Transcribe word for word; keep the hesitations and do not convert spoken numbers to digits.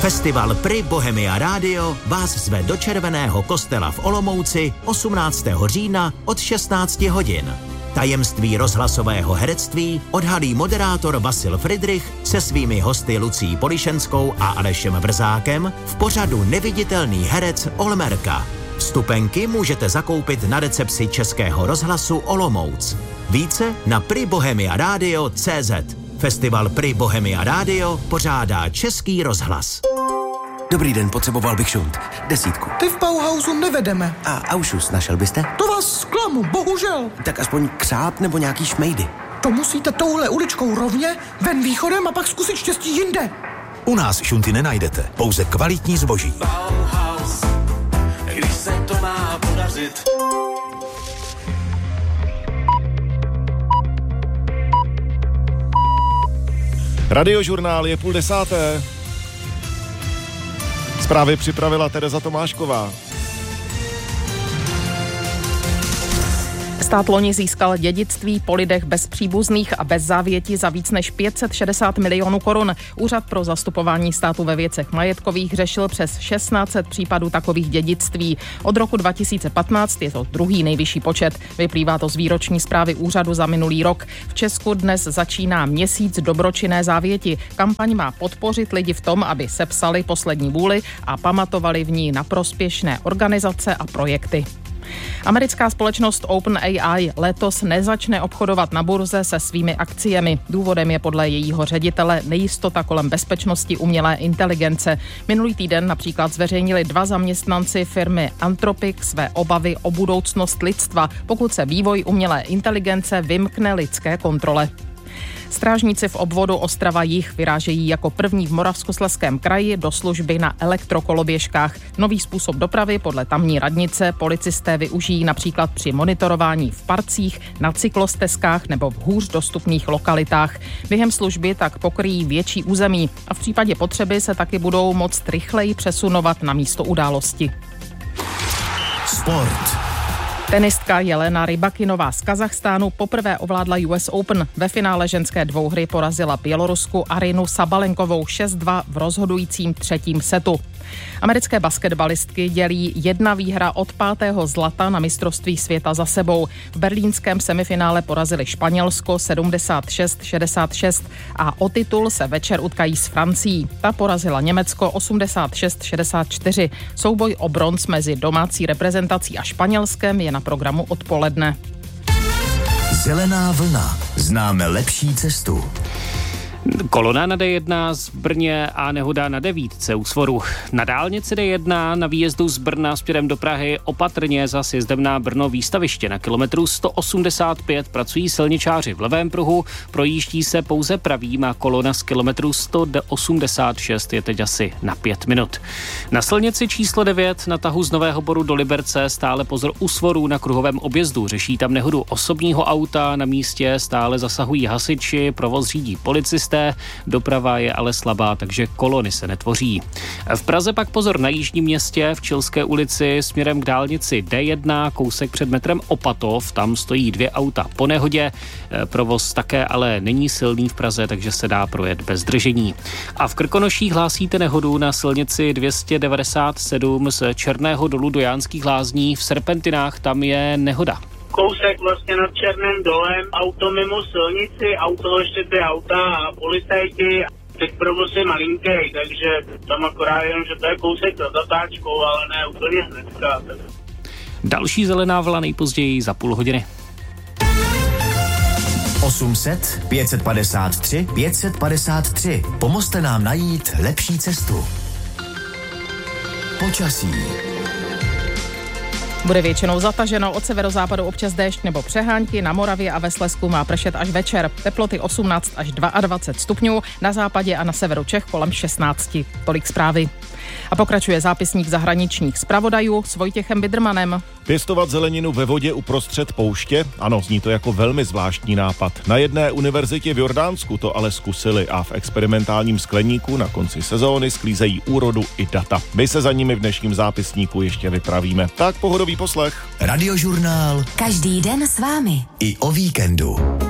Festival Pri Bohemia Radio vás zve do Červeného kostela v Olomouci osmnáctého října od šestnácti hodin. Tajemství rozhlasového herectví odhalí moderátor Vasil Fridrich se svými hosty Lucí Polišenskou a Alešem Vrzákem v pořadu Neviditelný herec Olmerka. Vstupenky můžete zakoupit na recepci Českého rozhlasu Olomouc. Více na pri bohemia radio tečka cé zet. Festival Pri Bohemia Radio pořádá Český rozhlas. Dobrý den, potřeboval bych šunt. Desítku. Ty v Bauhausu nevedeme. A aušus našel byste? To vás zklamu, bohužel. Tak aspoň křáp nebo nějaký šmejdy. To musíte touhle uličkou rovně, ven východem a pak zkusit štěstí jinde. U nás šunty nenajdete, pouze kvalitní zboží. Bauhaus, když se to má podařit. Radiožurnál je půl desáté. Zprávy připravila Tereza Tomášková. Stát loni získal dědictví po lidech bez příbuzných a bez závěti za víc než pět set šedesát milionů korun. Úřad pro zastupování státu ve věcech majetkových řešil přes tisíc šest set případů takových dědictví. Od roku dva tisíce patnáct je to druhý nejvyšší počet. Vyplývá to z výroční zprávy úřadu za minulý rok. V Česku dnes začíná měsíc dobročinné závěti. Kampaň má podpořit lidi v tom, aby sepsali poslední vůli a pamatovali v ní na prospěšné organizace a projekty. Americká společnost OpenAI letos nezačne obchodovat na burze se svými akciemi. Důvodem je podle jejího ředitele nejistota kolem bezpečnosti umělé inteligence. Minulý týden například zveřejnili dva zaměstnanci firmy Anthropic své obavy o budoucnost lidstva, pokud se vývoj umělé inteligence vymkne lidské kontrole. Strážníci v obvodu Ostrava-Jih vyrážejí jako první v Moravskoslezském kraji do služby na elektrokoloběžkách. Nový způsob dopravy podle tamní radnice policisté využijí například při monitorování v parcích, na cyklostezkách nebo v hůř dostupných lokalitách. Během služby tak pokryjí větší území a v případě potřeby se taky budou moct rychleji přesunovat na místo události. Sport. Tenistka Jelena Rybakinová z Kazachstánu poprvé ovládla U S Open. Ve finále ženské dvouhry porazila Bělorusku Arinu Sabalenkovou šest dva v rozhodujícím třetím setu. Americké basketbalistky dělí jedna výhra od pátého zlata na mistrovství světa za sebou. V berlínském semifinále porazili Španělsko sedmdesát šest šedesát šest a o titul se večer utkají s Francií. Ta porazila Německo osmdesát šest šedesát čtyři. Souboj o bronz mezi domácí reprezentací a Španělskem je na programu odpoledne. Zelená vlna. Známe lepší cestu. Kolona na D jedna z Brně a nehoda na devítce u Svoru. Na dálnici D jedna na výjezdu z Brna směrem do Prahy opatrně za sjezdem na Brno výstaviště. Na kilometru sto osmdesát pět pracují silničáři v levém pruhu, projíždí se pouze pravým a kolona z kilometru sto osmdesát šest je teď asi na pět minut. Na silnici číslo devět na tahu z Nového Boru do Liberce stále pozor u Svorů na kruhovém objezdu. Řeší tam nehodu osobního auta, na místě stále zasahují hasiči, provoz řídí policisté. Doprava je ale slabá, takže kolony se netvoří. V Praze pak pozor na Jižním Městě, v Čilské ulici směrem k dálnici D jedna, kousek před metrem Opatov, tam stojí dvě auta po nehodě. Provoz také ale není silný v Praze, takže se dá projet bez zdržení. A v Krkonoších hlásíte nehodu na silnici dvě stě devadesát sedm z Černého dolu do Jánských Lázní. V Serpentinách tam je nehoda. Kousek vlastně nad Černým dolem, auto mimo silnici, auto ještě ty auta a policajti. Teď provoz je malinký, takže tam akorát jenom, že to je kousek za zatáčkou, ale ne úplně hnedka. Další zelená vlna nejpozději za půl hodiny. osm set pět set padesát tři pět set padesát tři. Pomozte nám najít lepší cestu. Počasí. Bude většinou zataženo, od severozápadu občas déšť nebo přehánky, na Moravě a ve Slezsku má pršet až večer. Teploty osmnáct až dvacet dva stupňů, na západě a na severu Čech kolem šestnáct. Tolik zprávy. A pokračuje zápisník zahraničních zpravodajů s Vojtěchem Bidrmanem. Pěstovat zeleninu ve vodě uprostřed pouště? Ano, zní to jako velmi zvláštní nápad. Na jedné univerzitě v Jordánsku to ale zkusili a v experimentálním skleníku na konci sezóny sklízejí úrodu i data. My se za nimi v dnešním zápisníku ještě vypravíme. Tak pohodový poslech. Radiožurnál. Každý den s vámi. I o víkendu.